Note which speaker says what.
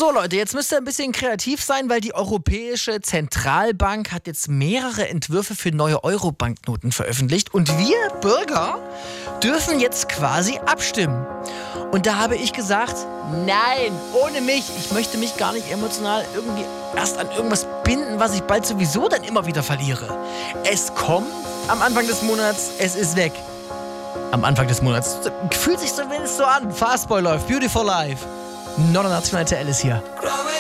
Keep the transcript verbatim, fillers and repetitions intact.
Speaker 1: So Leute, jetzt müsst ihr ein bisschen kreativ sein, weil die Europäische Zentralbank hat jetzt mehrere Entwürfe für neue Euro-Banknoten veröffentlicht und wir Bürger dürfen jetzt quasi abstimmen. Und da habe ich gesagt, nein, ohne mich, ich möchte mich gar nicht emotional irgendwie erst an irgendwas binden, was ich bald sowieso dann immer wieder verliere. Es kommt am Anfang des Monats, es ist weg. Am Anfang des Monats. Fühlt sich zumindest so an. Fastboy läuft, Beautiful Life. neunundachtzig Komma eins R T L ist hier.